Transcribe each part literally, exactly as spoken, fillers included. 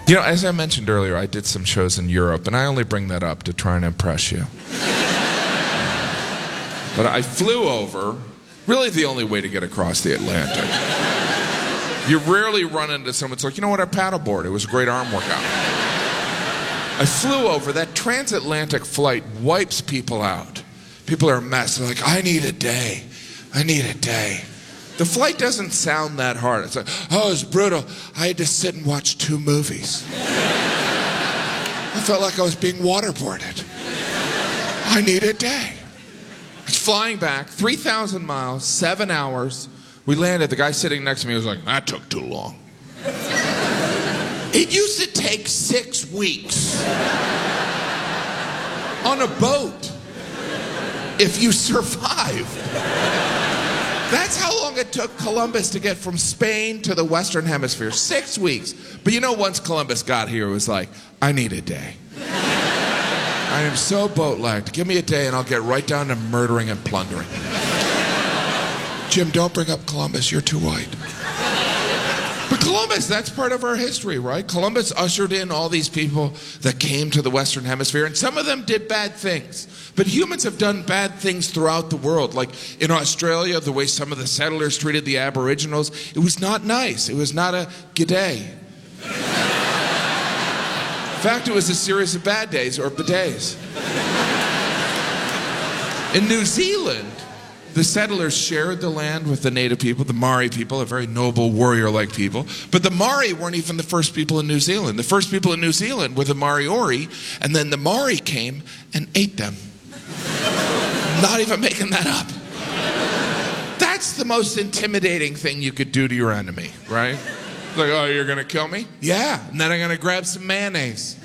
You know, as I mentioned earlier, I did some shows in Europe, and I only bring that up to try and impress you. But I flew over, really the only way to get across the Atlantic. You rarely run into someone that's like, you know what, I paddleboard. It was a great arm workout. I flew over. That transatlantic flight wipes people out. People are a mess. They're like, I need a day. I need a day. The flight doesn't sound that hard. It's like, oh, it's brutal. I had to sit and watch two movies. I felt like I was being waterboarded. I need a day. It's flying back, three thousand miles, seven hours. We landed. The guy sitting next to me was like, that took too long. It used to take six weeks on a boat if you survived. That's how long it took Columbus to get from Spain to the Western Hemisphere. Six weeks. But you know, once Columbus got here, it was like, I need a day. I am so boat-lagged. Give me a day and I'll get right down to murdering and plundering. Jim, don't bring up Columbus. You're too white. But Columbus, that's part of our history, right? Columbus ushered in all these people that came to the Western Hemisphere, and some of them did bad things. But humans have done bad things throughout the world. Like in Australia, the way some of the settlers treated the Aboriginals, it was not nice. It was not a g'day. In fact, it was a series of bad days, or bidets. In New Zealand, the settlers shared the land with the native people, the Maori people, a very noble warrior-like people. But the Maori weren't even the first people in New Zealand. The first people in New Zealand were the Maori, and then the Maori came and ate them. Not even making that up. That's the most intimidating thing you could do to your enemy, right? Like, oh, you're going to kill me? Yeah, and then I'm going to grab some mayonnaise.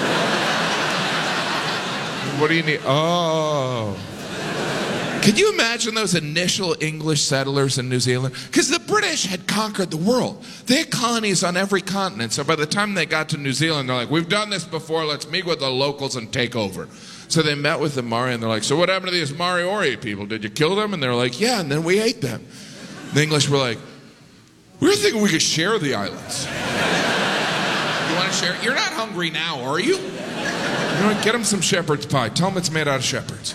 What do you need? Oh... Could you imagine those initial English settlers in New Zealand? Because the British had conquered the world. They had colonies on every continent. So by the time they got to New Zealand, they're like, we've done this before. Let's meet with the locals and take over. So they met with the Maori, and they're like, so what happened to these Maori people? Did you kill them? And they're like, yeah, and then we ate them. The English were like, we were thinking we could share the islands. You want to share? You're not hungry now, are you? You know what? Get them some shepherd's pie. Tell them it's made out of shepherds.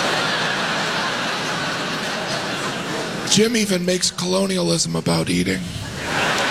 Jim even makes colonialism about eating.